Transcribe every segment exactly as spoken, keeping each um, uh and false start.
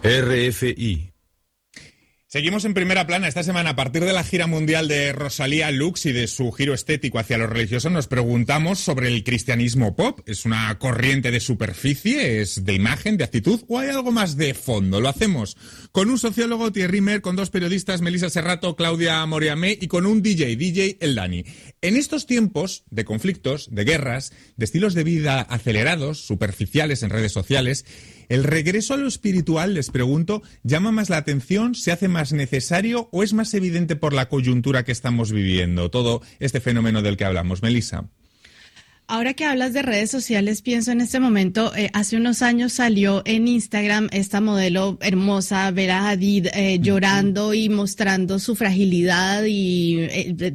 R F I. Seguimos en primera plana. Esta semana, a partir de la gira mundial de Rosalía Lux y de su giro estético hacia lo religioso, nos preguntamos sobre el cristianismo pop. ¿Es una corriente de superficie? ¿Es de imagen, de actitud? ¿O hay algo más de fondo? Lo hacemos con un sociólogo, Thierry Mer, con dos periodistas, Melissa Serrato, Claudia Moriamé, y con un D J, D J El Dani. En estos tiempos de conflictos, de guerras, de estilos de vida acelerados, superficiales en redes sociales, ¿el regreso a lo espiritual, les pregunto, llama más la atención, se hace más necesario o es más evidente por la coyuntura que estamos viviendo, todo este fenómeno del que hablamos? Melissa. Ahora que hablas de redes sociales, pienso en este momento, eh, hace unos años salió en Instagram esta modelo hermosa, Bella Hadid, eh, llorando y mostrando su fragilidad y eh,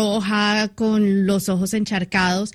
roja con los ojos encharcados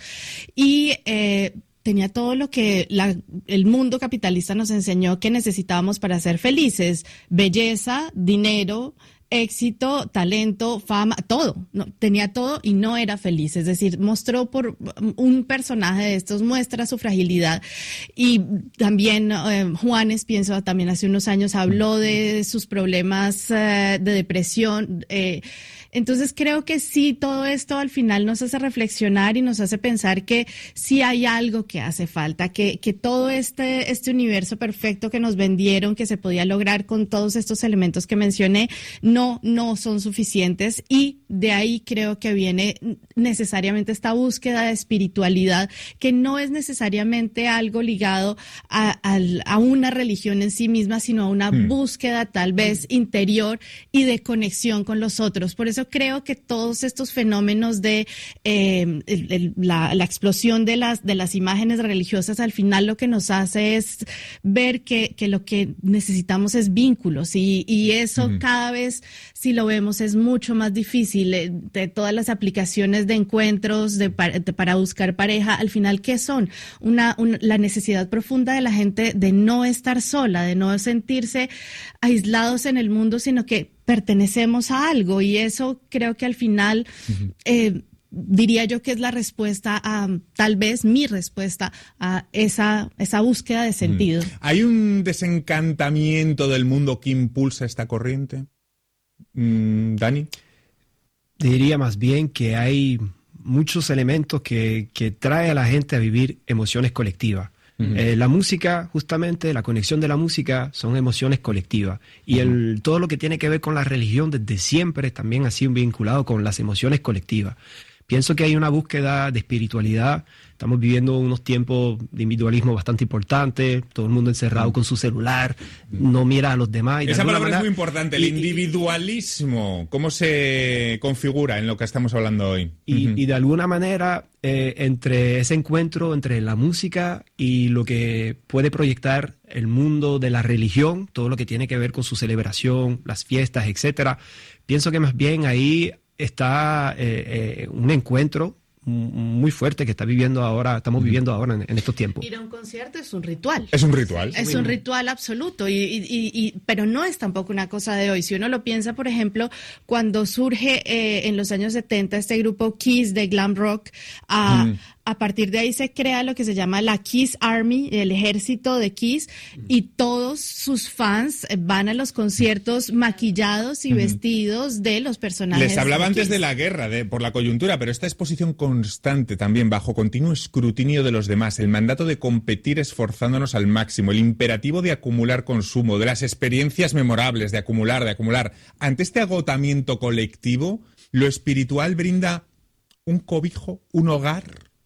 y eh, tenía todo lo que la, el mundo capitalista nos enseñó que necesitábamos para ser felices: belleza, dinero, éxito, talento, fama, todo. No, tenía todo y no era feliz. Es decir, mostró por un personaje de estos, muestra su fragilidad. Y también eh, Juanes, pienso, también hace unos años habló de sus problemas eh, de depresión. Eh, Entonces creo que sí, todo esto al final nos hace reflexionar y nos hace pensar que sí hay algo que hace falta, que, que todo este, este universo perfecto que nos vendieron, que se podía lograr con todos estos elementos que mencioné, no, no son suficientes, y de ahí creo que viene necesariamente esta búsqueda de espiritualidad, que no es necesariamente algo ligado a, a, a una religión en sí misma, sino a una mm. búsqueda tal vez interior y de conexión con los otros. Por eso creo que todos estos fenómenos de eh, el, el, la, la explosión de las, de las imágenes religiosas, al final lo que nos hace es ver que, que lo que necesitamos es vínculos, y, y eso mm. cada vez, si lo vemos, es mucho más difícil. De todas las aplicaciones de encuentros de, de, para buscar pareja, al final, ¿qué son? Una, una, la necesidad profunda de la gente de no estar sola, de no sentirse aislados en el mundo, sino que pertenecemos a algo, y eso creo que al final uh-huh. eh, diría yo que es la respuesta a, tal vez mi respuesta a esa, esa búsqueda de sentido. Uh-huh. ¿Hay un desencantamiento del mundo que impulsa esta corriente? Mm, Dani. Diría más bien que hay muchos elementos que, que trae a la gente a vivir emociones colectivas. Uh-huh. Eh, la música, justamente, la conexión de la música son emociones colectivas. Y el, todo lo que tiene que ver con la religión desde siempre también ha sido vinculado con las emociones colectivas. Pienso que hay una búsqueda de espiritualidad. Estamos viviendo unos tiempos de individualismo bastante importantes, todo el mundo encerrado con su celular, no mira a los demás. Y esa palabra manera, es muy importante, el y, individualismo. ¿Cómo se configura en lo que estamos hablando hoy? Y, uh-huh. y de alguna manera, eh, entre ese encuentro entre la música y lo que puede proyectar el mundo de la religión, todo lo que tiene que ver con su celebración, las fiestas, etcétera, pienso que más bien ahí está eh, eh, un encuentro muy fuerte que está viviendo ahora, estamos viviendo ahora en, en estos tiempos. Ir a un concierto es un ritual. Es un ritual. Es sí. un ritual absoluto, y, y, y, pero no es tampoco una cosa de hoy. Si uno lo piensa, por ejemplo, cuando surge eh, en los años setenta este grupo Kiss de glam rock, uh, mm. a partir de ahí se crea lo que se llama la Kiss Army, el ejército de Kiss, y todos sus fans van a los conciertos maquillados y uh-huh. vestidos de los personajes. Les hablaba de antes Kiss. de la guerra, de, por la coyuntura, pero esta exposición constante también, bajo continuo escrutinio de los demás, el mandato de competir esforzándonos al máximo, el imperativo de acumular consumo, de las experiencias memorables, de acumular, de acumular. Ante este agotamiento colectivo, ¿lo espiritual brinda un cobijo, un hogar?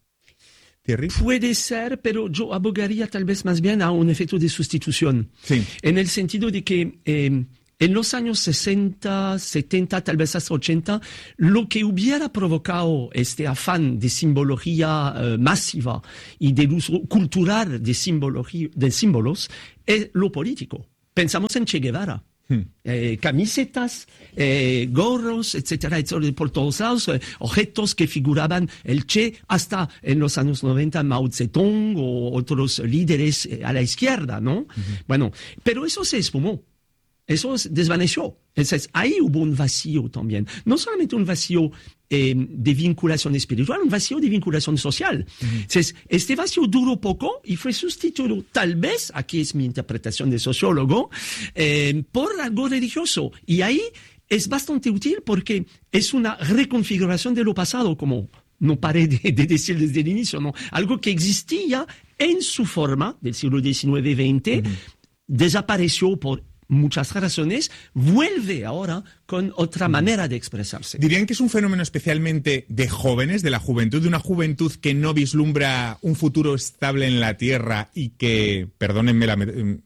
Puede ser, pero yo abogaría tal vez más bien a un efecto de sustitución. Sí. En el sentido de que eh, en los años sesenta, setenta, tal vez hasta ochenta, lo que hubiera provocado este afán de simbología eh, masiva y del uso cultural de, simbología, de símbolos es lo político. Pensamos en Che Guevara. Hmm. Eh, camisetas, eh, gorros, etcétera, etcétera, por todos lados, eh, objetos que figuraban el Che, hasta en los años noventa Mao Zedong o otros líderes eh, a la izquierda, ¿no? Uh-huh. Bueno, pero eso se esfumó. eso desvaneció. Entonces, ahí hubo un vacío también. No solamente un vacío eh, de vinculación espiritual, un vacío de vinculación social. Uh-huh. Entonces, este vacío duró poco y fue sustituido, tal vez, aquí es mi interpretación de sociólogo, eh, por algo religioso. Y ahí es bastante útil porque es una reconfiguración de lo pasado, como no paré de, de decir desde el inicio, ¿no? Algo que existía en su forma del siglo diecinueve veinte, uh-huh. desapareció por muchas razones, vuelve ahora con otra manera de expresarse. ¿Dirían que es un fenómeno especialmente de jóvenes, de la juventud, de una juventud que no vislumbra un futuro estable en la tierra y que, perdónenme la...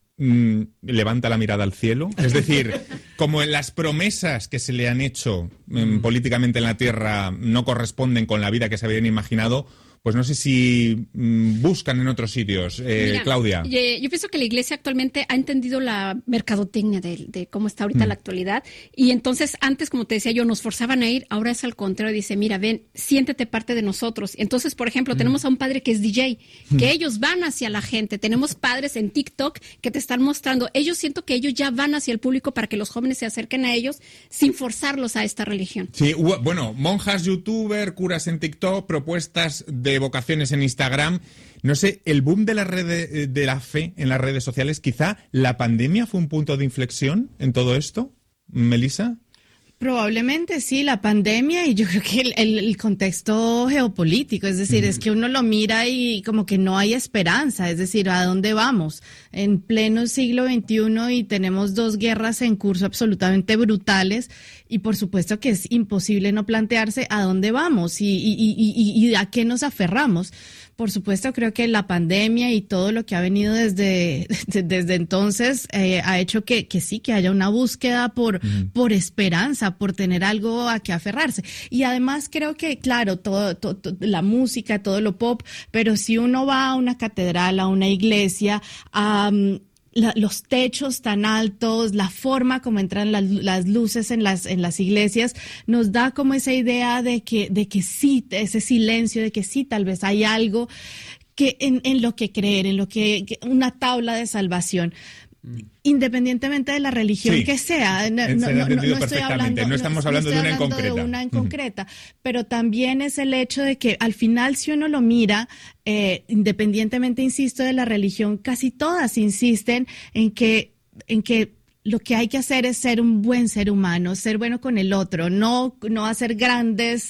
Mm, levanta la mirada al cielo? Es decir, como en las promesas que se le han hecho mm, políticamente en la tierra no corresponden con la vida que se habían imaginado, pues no sé si mmm, buscan en otros sitios. Eh, Mira, Claudia. Yo, yo pienso que la Iglesia actualmente ha entendido la mercadotecnia de, de cómo está ahorita mm. la actualidad. Y entonces, antes, como te decía yo, nos forzaban a ir. Ahora es al contrario. Dice, mira, ven, siéntete parte de nosotros. Entonces, por ejemplo, mm. tenemos a un padre que es D J, que mm. ellos van hacia la gente. Tenemos padres en TikTok que te están mostrando. Ellos siento que ellos ya van hacia el público para que los jóvenes se acerquen a ellos sin forzarlos a esta religión. Sí, bueno, monjas, youtuber, curas en TikTok, propuestas de vocaciones en Instagram. No sé, el boom de la red de la fe en las redes sociales, quizá la pandemia fue un punto de inflexión en todo esto, Melissa. Probablemente sí, la pandemia y yo creo que el, el, el contexto geopolítico, es decir, mm. es que uno lo mira y como que no hay esperanza, es decir, ¿a dónde vamos? En pleno siglo veintiuno y tenemos dos guerras en curso absolutamente brutales y por supuesto que es imposible no plantearse a dónde vamos y, y, y, y, y a qué nos aferramos. Por supuesto, creo que la pandemia y todo lo que ha venido desde, desde entonces eh, ha hecho que, que sí, que haya una búsqueda por, uh-huh. por esperanza, por tener algo a que aferrarse. Y además creo que, claro, todo, todo, todo la música, todo lo pop, pero si uno va a una catedral, a una iglesia, a... Um, La, los techos tan altos, la forma como entran las, las luces en las en las iglesias, nos da como esa idea de que de que sí, ese silencio, de que sí, tal vez hay algo que en, en lo que creer, en lo que, que una tabla de salvación. Independientemente de la religión sí, que sea, no, no, no, no estoy hablando, no estamos hablando, no, no estoy de, una hablando de una en concreta, uh-huh. pero también es el hecho de que al final si uno lo mira, eh, independientemente, insisto, de la religión, casi todas insisten en que, en que lo que hay que hacer es ser un buen ser humano, ser bueno con el otro, no, no hacer grandes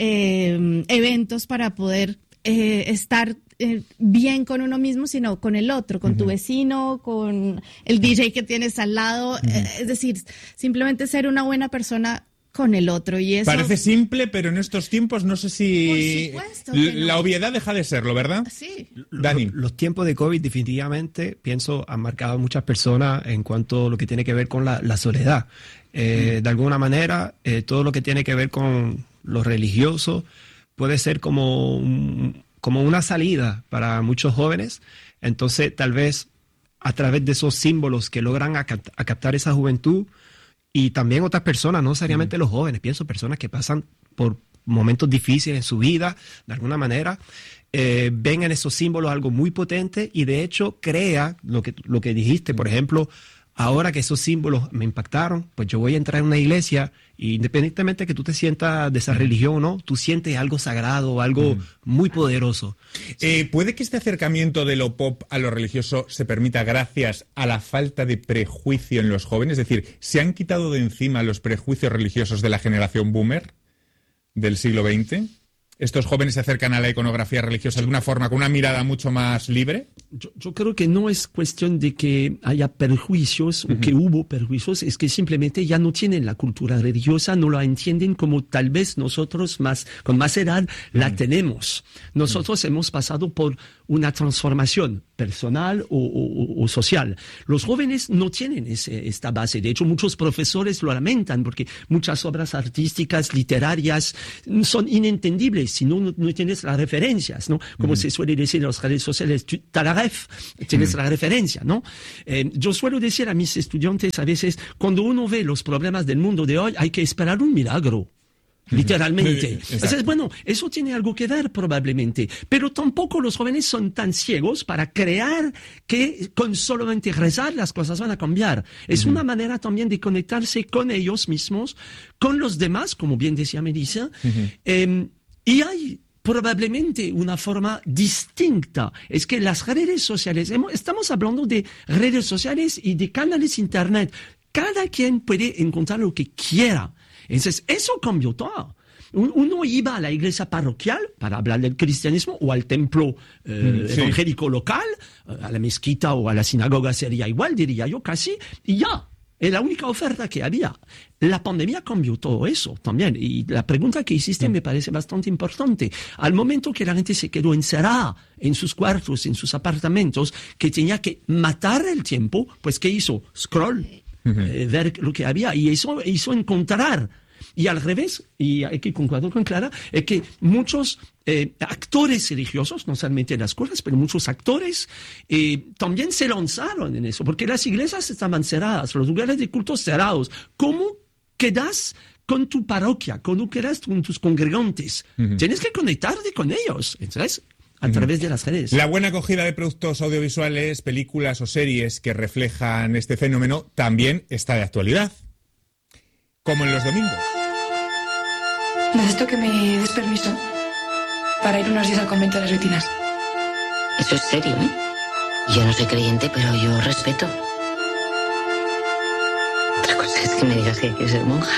eh, eventos para poder eh, estar Eh, bien con uno mismo, sino con el otro, con uh-huh. tu vecino, con el D J que tienes al lado, uh-huh. eh, es decir, simplemente ser una buena persona con el otro. Y eso parece simple, pero en estos tiempos no sé si Por supuesto que la no. obviedad deja de serlo, ¿verdad? Sí. Dani. Los, los tiempos de COVID definitivamente, pienso, han marcado a muchas personas en cuanto a lo que tiene que ver con la, la soledad. Eh, uh-huh. De alguna manera, eh, todo lo que tiene que ver con lo religioso puede ser como un como una salida para muchos jóvenes, entonces tal vez a través de esos símbolos que logran a, a captar esa juventud y también otras personas, no necesariamente mm. los jóvenes, pienso personas que pasan por momentos difíciles en su vida, de alguna manera, eh, ven en esos símbolos algo muy potente y de hecho crea lo que, lo que dijiste, por ejemplo, ahora que esos símbolos me impactaron, pues yo voy a entrar en una iglesia y independientemente de que tú te sientas de esa religión o no, tú sientes algo sagrado, algo mm. muy poderoso. Eh, ¿Puede que este acercamiento de lo pop a lo religioso se permita gracias a la falta de prejuicio en los jóvenes? Es decir, ¿se han quitado de encima los prejuicios religiosos de la generación boomer del siglo veinte? ¿Estos jóvenes se acercan a la iconografía religiosa de una forma, con una mirada mucho más libre? Yo, yo creo que no es cuestión de que haya perjuicios uh-huh. o que hubo perjuicios, es que simplemente ya no tienen la cultura religiosa, no la entienden como tal vez nosotros más con más edad uh-huh. la tenemos. Nosotros uh-huh. hemos pasado por una transformación personal o, o, o social. Los jóvenes no tienen ese, esta base. De hecho, muchos profesores lo lamentan porque muchas obras artísticas, literarias, son inentendibles si no, no, no tienes las referencias, ¿no? Como uh-huh. se suele decir en las redes sociales, tu, talaref, tienes uh-huh. la referencia, ¿no? Eh, yo suelo decir a mis estudiantes a veces, cuando uno ve los problemas del mundo de hoy, hay que esperar un milagro. literalmente. Entonces, bueno, eso tiene algo que ver probablemente, pero tampoco los jóvenes son tan ciegos para creer que con solamente rezar las cosas van a cambiar. Es uh-huh. una manera también de conectarse con ellos mismos, con los demás, como bien decía Melissa, uh-huh. eh, y hay probablemente una forma distinta. Es que las redes sociales, estamos hablando de redes sociales y de canales internet. Cada quien puede encontrar lo que quiera. Entonces, eso cambió todo. Uno iba a la iglesia parroquial para hablar del cristianismo o al templo eh, sí. evangélico local, a la mezquita o a la sinagoga sería igual, diría yo casi, y ya. Es la única oferta que había. La pandemia cambió todo eso también. Y la pregunta que hiciste me parece bastante importante. Al momento que la gente se quedó encerrada en sus cuartos, en sus apartamentos, que tenía que matar el tiempo, pues ¿qué hizo? Scroll, uh-huh. eh, ver lo que había. Y eso hizo encontrar. Y al revés, y hay que concordar con Clara, es que muchos eh, actores religiosos, no solamente las curas, pero muchos actores eh, también se lanzaron en eso, porque las iglesias estaban cerradas, los lugares de culto cerrados. ¿Cómo quedas con tu parroquia? ¿Cómo quedas con tus congregantes? Uh-huh. Tienes que conectarte con ellos, ¿sabes? A uh-huh. través de las redes. La buena acogida de productos audiovisuales, películas o series que reflejan este fenómeno también está de actualidad, como en los domingos. Necesito que me des permiso para ir unos días al convento de las Retinas. Eso es serio, ¿eh? Yo no soy creyente, pero yo respeto. Otra cosa es que me digas que hay que ser monja.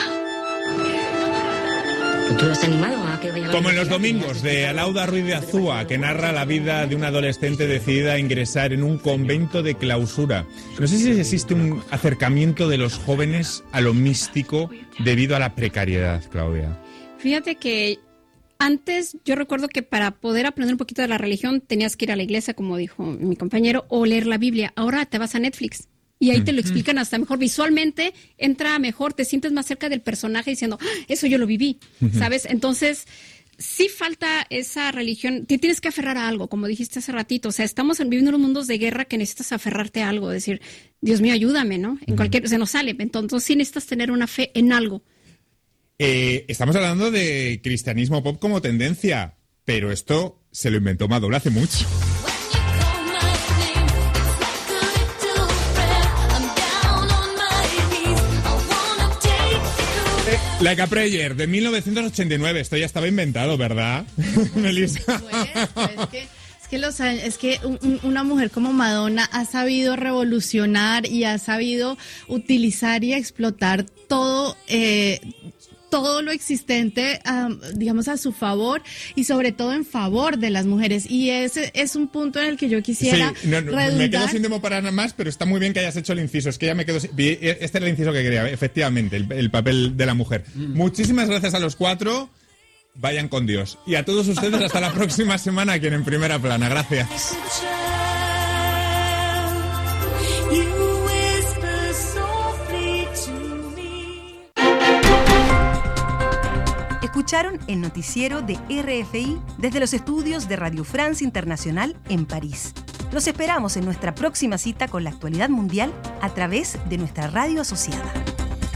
¿Tú lo has animado a que vaya a la Como en los domingos, de Alauda Ruiz de Azúa, que narra la vida de una adolescente decidida a ingresar en un convento de clausura. No sé si existe un acercamiento de los jóvenes a lo místico debido a la precariedad, Claudia. Fíjate que antes yo recuerdo que para poder aprender un poquito de la religión tenías que ir a la iglesia, como dijo mi compañero, o leer la Biblia. Ahora te vas a Netflix y ahí te lo explican hasta mejor. Visualmente entra mejor, te sientes más cerca del personaje diciendo, ¡ah, eso yo lo viví! ¿Sabes? Entonces, sí falta esa religión. Te tienes que aferrar a algo, como dijiste hace ratito. O sea, estamos viviendo en unos mundos de guerra que necesitas aferrarte a algo. Decir, Dios mío, ayúdame, ¿no? En cualquier, se nos sale. Entonces, sí necesitas tener una fe en algo. Eh, estamos hablando de cristianismo pop como tendencia, pero esto se lo inventó Madonna hace mucho. Like a Prayer, de mil novecientos ochenta y nueve. Esto ya estaba inventado, ¿verdad, Melissa? Pues, es que... Es que, los, es que un, una mujer como Madonna ha sabido revolucionar y ha sabido utilizar y explotar todo, eh, todo lo existente, um, digamos, a su favor y sobre todo en favor de las mujeres. Y ese es un punto en el que yo quisiera sí, no, no, redundar. Me quedo sin tiempo para nada más, pero está muy bien que hayas hecho el inciso. Es que ya me quedo sin... Este era el inciso que quería, efectivamente, el, el papel de la mujer. Mm. Muchísimas gracias a los cuatro. Vayan con Dios. Y a todos ustedes hasta la próxima semana aquí en Primera Plana. Gracias. Escucharon el noticiero de R F I desde los estudios de Radio France Internacional en París. Los esperamos en nuestra próxima cita con la actualidad mundial a través de nuestra radio asociada.